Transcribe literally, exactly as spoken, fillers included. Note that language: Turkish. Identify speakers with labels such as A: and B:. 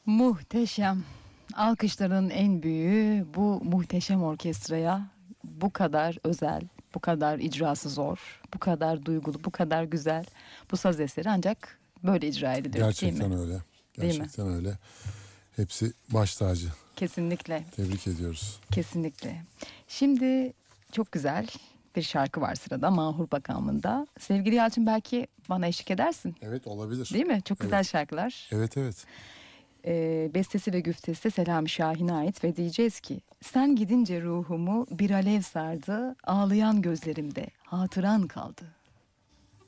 A: Muhteşem. Alkışların en büyüğü bu muhteşem orkestraya, bu kadar özel, bu kadar icrası zor, bu kadar duygulu, bu kadar güzel. Bu saz eseri ancak böyle icra edilir, değil mi?
B: Gerçekten öyle.
A: Değil mi?
B: Gerçekten öyle. Hepsi baş tacı.
A: Kesinlikle,
B: Tebrik ediyoruz.
A: kesinlikle. Şimdi çok güzel bir şarkı var sırada, Mahur Bakanlığı'nda. Sevgili Yalçın, belki bana eşlik edersin.
B: Evet, olabilir.
A: Değil mi? Çok güzel
B: Evet.
A: şarkılar.
B: Evet evet.
A: Ee, bestesi ve güftesi Selami Şahin'e ait ve diyeceğiz ki: sen gidince ruhumu bir alev sardı, ağlayan gözlerimde hatıran kaldı.